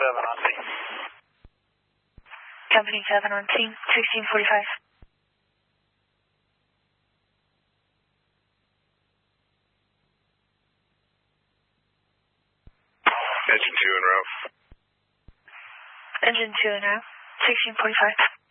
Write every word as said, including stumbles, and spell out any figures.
seven on scene. Company seven on scene, sixteen forty-five. Engine two en route. Engine two en route, sixteen forty-five.